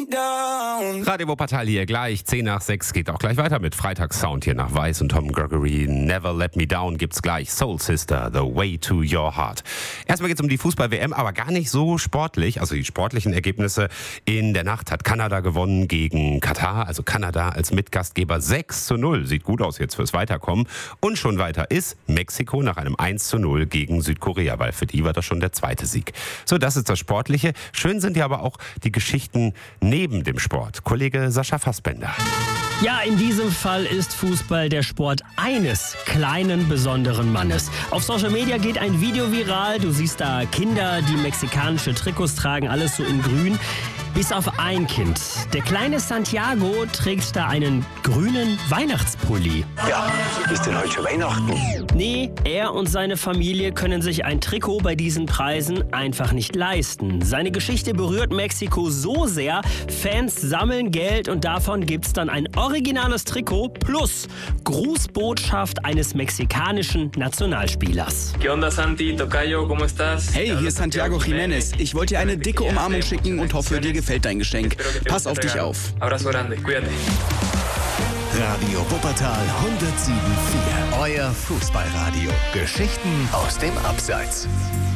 me down. Radio Wuppertal hier gleich, 10:06 geht auch gleich weiter mit Freitagssound hier nach Weiß und Tom Gregory. Never Let Me Down gibt's gleich. Soul Sister, The Way to Your Heart. Erstmal geht's um die Fußball-WM, aber gar nicht so sportlich. Also die sportlichen Ergebnisse. In der Nacht hat Kanada gewonnen gegen Katar. Also Kanada als Mitgastgeber 6:0. Sieht gut aus jetzt fürs Weiterkommen. Und schon weiter ist Mexiko nach einem 1:0 gegen Südkorea, weil für die war das schon der zweite Sieg. So, das ist das Sportliche. Schön sind ja aber auch die Geschichten neben dem Sport. Kollege Sascha Fassbender. Ja, in diesem Fall ist Fußball der Sport eines kleinen, besonderen Mannes. Auf Social Media geht ein Video viral. Du siehst da Kinder, die mexikanische Trikots tragen, alles so in grün. Bis auf ein Kind. Der kleine Santiago trägt da einen grünen Weihnachtspulli. Ja, ist denn heute schon Weihnachten? Nee, er und seine Familie können sich ein Trikot bei diesen Preisen einfach nicht leisten. Seine Geschichte berührt Mexiko so sehr, Fans sammeln Geld und davon gibt's dann ein originales Trikot plus Grußbotschaft eines mexikanischen Nationalspielers. ¿Qué onda, Santi? Tocayo, ¿cómo estás? Hey, hier ist Santiago Jiménez. Ich wollte dir eine dicke Umarmung schicken und hoffe, dir gefällt dein Geschenk. Pass auf dich auf. Abrazo grande, cuídate. Radio Wuppertal 107.4. Euer Fußballradio. Geschichten aus dem Abseits.